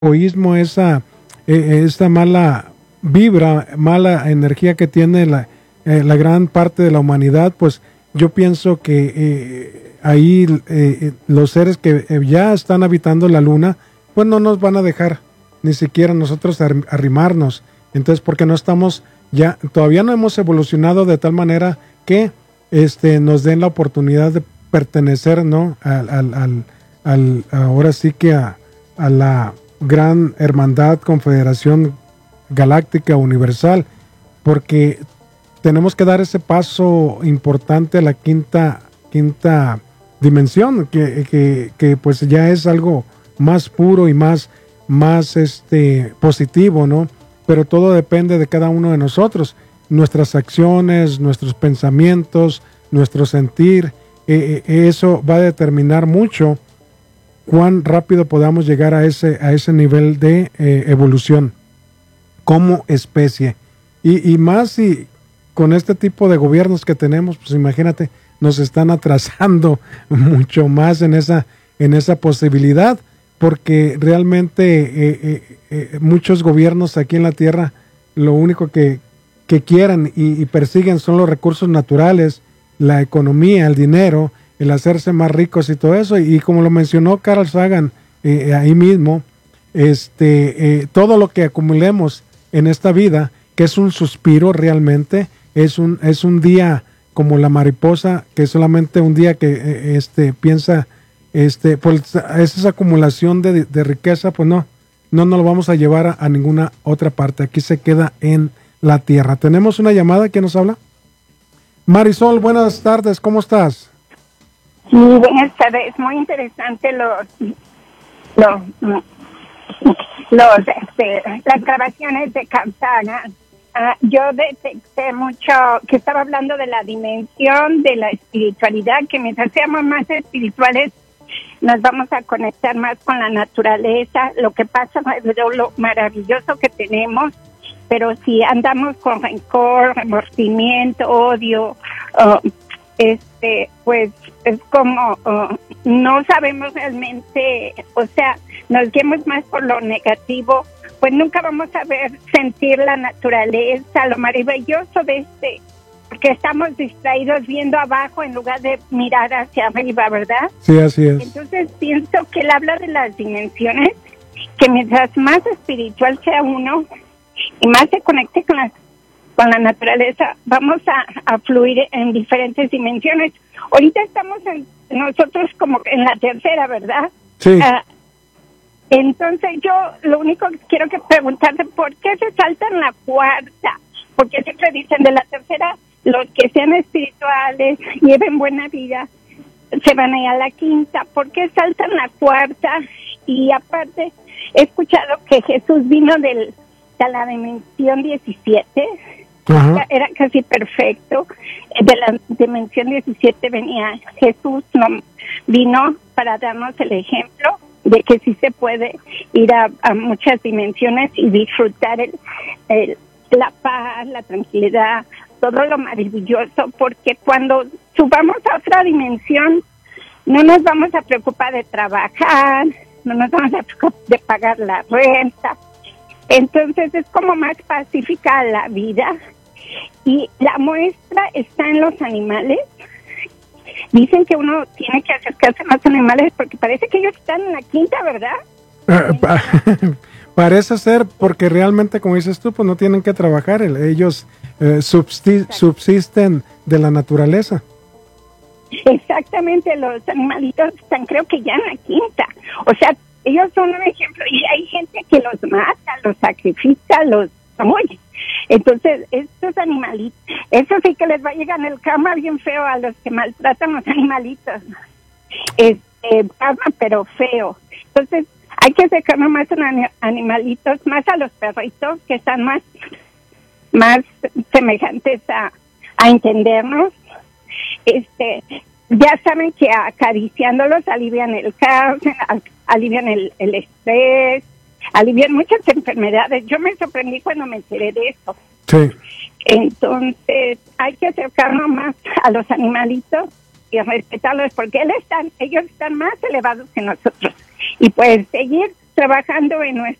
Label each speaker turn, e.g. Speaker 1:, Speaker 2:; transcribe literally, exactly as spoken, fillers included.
Speaker 1: egoísmo, esa, eh, esa mala vibra, mala energía que tiene la, eh, la gran parte de la humanidad, pues yo pienso que eh, ahí eh, los seres que eh, ya están habitando la luna, pues no nos van a dejar ni siquiera nosotros ar- arrimarnos. Entonces, porque no estamos ya, todavía no hemos evolucionado de tal manera que este, nos den la oportunidad de pertenecer, ¿no? Al, al, al, al ahora sí que a, a la gran hermandad, confederación galáctica universal, porque tenemos que dar ese paso importante a la quinta quinta dimensión, que, que, que pues ya es algo más puro y más, más este, positivo, ¿no? Pero todo depende de cada uno de nosotros, nuestras acciones, nuestros pensamientos, nuestro sentir, eh, eh, eso va a determinar mucho cuán rápido podamos llegar a ese, a ese nivel de eh, evolución como especie. Y, y más si con este tipo de gobiernos que tenemos, pues imagínate, nos están atrasando mucho más en esa, en esa posibilidad, porque realmente eh, eh, eh, muchos gobiernos aquí en la Tierra lo único que, que quieren y, y persiguen son los recursos naturales, la economía, el dinero, el hacerse más ricos y todo eso. Y, y como lo mencionó Carl Sagan eh, ahí mismo, este, eh, todo lo que acumulemos en esta vida, que es un suspiro realmente, es un, es un día como la mariposa, que es solamente un día que eh, este, piensa, este, pues esa acumulación de, de riqueza, pues no, no nos lo vamos a llevar a, a ninguna otra parte, aquí se queda en la tierra. Tenemos una llamada, ¿quién nos habla? Marisol, buenas tardes, ¿cómo estás?
Speaker 2: Sí, buenas tardes, muy interesante los, los, los este, las grabaciones de Cartaga. Uh, yo detecté mucho que estaba hablando de la dimensión de la espiritualidad, que mientras seamos más espirituales nos vamos a conectar más con la naturaleza, lo que pasa es lo maravilloso que tenemos, pero si andamos con rencor, remordimiento, odio, uh, este, pues es como uh, no sabemos realmente, o sea, nos guiamos más por lo negativo, pues nunca vamos a ver, sentir la naturaleza, lo maravilloso de este, porque estamos distraídos viendo abajo en lugar de mirar hacia arriba, ¿verdad?
Speaker 1: Sí, así es.
Speaker 2: Entonces pienso que él habla de las dimensiones, que mientras más espiritual sea uno y más se conecte con la, con la naturaleza, vamos a, a fluir en diferentes dimensiones. Ahorita estamos en, nosotros como en la tercera, ¿verdad?
Speaker 1: Sí.
Speaker 2: Uh, Entonces yo lo único que quiero que preguntarte, ¿por qué se saltan la cuarta? Porque siempre dicen de la tercera, los que sean espirituales, lleven buena vida, se van a ir a la quinta. ¿Por qué saltan la cuarta? Y aparte, he escuchado que Jesús vino del, de la dimensión diecisiete,
Speaker 1: Ajá.
Speaker 2: era casi perfecto. De la dimensión diecisiete venía Jesús, no, vino para darnos el ejemplo de que sí se puede ir a, a muchas dimensiones y disfrutar el, el, la paz, la tranquilidad, todo lo maravilloso, porque cuando subamos a otra dimensión no nos vamos a preocupar de trabajar, no nos vamos a preocupar de pagar la renta, entonces es como más pacífica la vida, y la muestra está en los animales. Dicen que uno tiene que acercarse a los animales porque parece que ellos están en la quinta, ¿verdad?
Speaker 1: Uh, pa parece ser, porque realmente, como dices tú, pues no tienen que trabajar, ellos eh, subsisten de la naturaleza.
Speaker 2: Exactamente, los animalitos están creo que ya en la quinta. O sea, ellos son un ejemplo y hay gente que los mata, los sacrifica, los oye. Entonces, estos animalitos, eso sí que les va a llegar en el karma bien feo a los que maltratan los animalitos. Este, karma, pero feo. Entonces, hay que acercarnos más a los animalitos, más a los perritos, que están más, más semejantes a, a entendernos. Este, ya saben que acariciándolos alivian el cáncer, alivian el, el estrés, alivian muchas enfermedades. Yo me sorprendí cuando me enteré de eso.
Speaker 1: Sí.
Speaker 2: Entonces, hay que acercarnos más a los animalitos y respetarlos, porque él están, ellos están más elevados que nosotros. Y pues seguir trabajando en nuestra